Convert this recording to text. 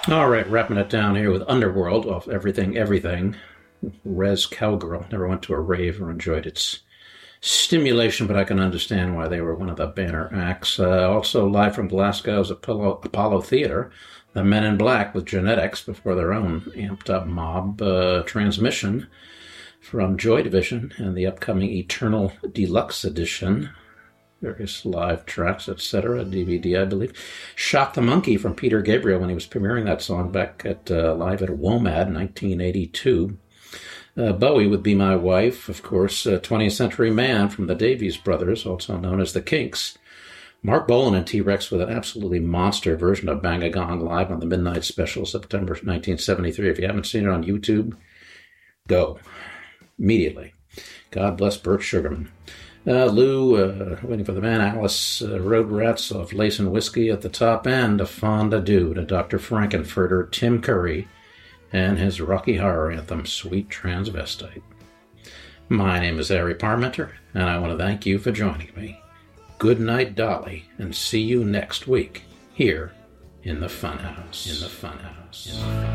All right, wrapping it down here with Underworld off Everything Everything. Res Cowgirl. Never went to a rave or enjoyed its stimulation, but I can understand why they were one of the banner acts. Also, live from Glasgow's Apollo Theatre, the Men in Black with Genetics before their own amped up mob transmission from Joy Division and the upcoming Eternal Deluxe Edition. Various live tracks, etc. DVD, I believe. Shock the Monkey from Peter Gabriel when he was premiering that song back at live at WOMAD in 1982. Bowie would Be My Wife, of course. 20th Century Man from the Davies Brothers, also known as the Kinks. Mark Bolan and T-Rex with an absolutely monster version of Bang a Gong live on the Midnight Special, September 1973. If you haven't seen it on YouTube, go immediately. God bless Burt Sugarman. Lou, Waiting for the Man, Alice, Road Rats off Lace and Whiskey at the top, and a fondue to Dr. Frankenfurter, Tim Curry, and his Rocky Horror anthem, Sweet Transvestite. My name is Harry Parmenter, and I want to thank you for joining me. Good night, Dolly, and see you next week here in the Funhouse.